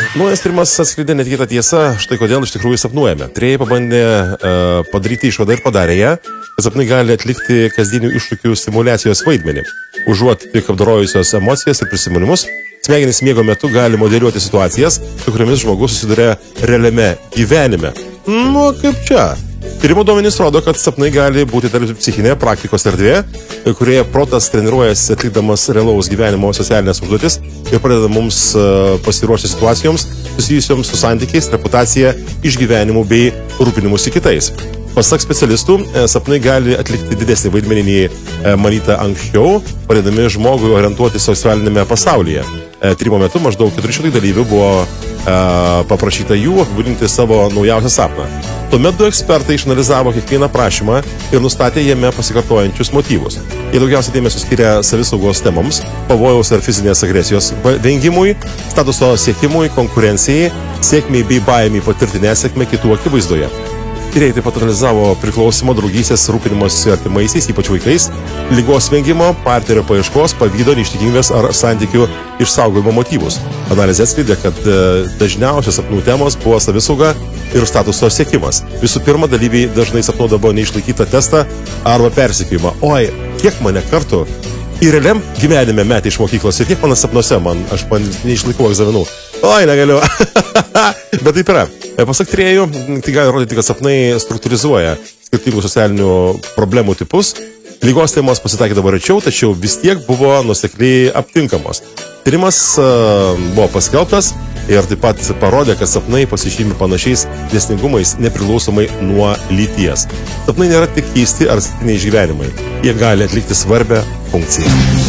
Naujas tyrimas atskleidė netikėtą tiesą, štai kodėl iš tikrųjų sapnuojame. Tyrėjai pabandė padaryti išvadą ir padarė ją, kad sapnai gali atlikti kasdienių iššūkių stimulacijos vaidmenį. Užuot tik apdorojusios emocijas ir prisiminimus, smegenys miego metu gali modeliuoti situacijas, su kuriomis žmogus susiduria realiame gyvenime. Nu, kaip čia? Tyrimo duomenys rodo, kad sapnai gali būti tarp psichinė praktikos erdvė, kurioje protas treniruojasi atlikdamas realaus gyvenimo socialinės užduotis ir padeda mums pasiruošti situacijoms susijusioms su santykiais, reputacija, išgyvenimu bei rūpinimusi kitais. Pasak specialistų, sapnai gali atlikti didesnį vaidmenį nei manyta anksčiau, padėdami žmogui orientuoti socialinėme pasaulyje. Tyrimo metu maždaug 400 dalyvių buvo paprašyta jų apibūdinti savo naujausią sapną. Tuomet du ekspertai išanalizavo kiekvieną prašymą ir nustatė jame pasikartojančius motyvus. Jie daugiausiai dėmesio skiria savisaugos temoms, pavojaus ar fizinės agresijos vengimui, statuso siekimui, konkurencijai, sėkmiai bei baimei patirti nesėkmę kitų akivaizdoje. Tyrėjai taip pat analizavo priklausimo, draugystės, rūpinimosi artimaisiais, ypač vaikais, ligos vengimo, partnerio paieškos, pavydo, neištikimybės ar santykių išsaugojimo motyvus. Analizė atskleidė, kad dažniausios sapnų temos buvo savisauga ir statuso siekimas. Visų pirma, dalyviai dažnai sapnuodavo neišlaikytą testą arba persekiojimą. Oi, kiek mane kartų į realiam gyvenime metė iš mokyklos ir kiek mano sapnuose aš neišlaikau egzaminų. Oi, negaliu. Bet taip yra. Pasak tyrėjų, tai gali rodyti, kad sapnai struktūrizuoja skirtingų socialinių problemų tipus. Lygos temos pasitaikydavo rečiau, tačiau vis tiek buvo nuosekliai aptinkamos. Tyrimas buvo paskelbtas ir taip pat parodė, kad sapnai pasižymi panašiais dėsningumais nepriklausomai nuo lyties. Sapnai nėra tik keisti ar atsitiktiniai išgyvenimai. Jie gali atlikti svarbią funkciją.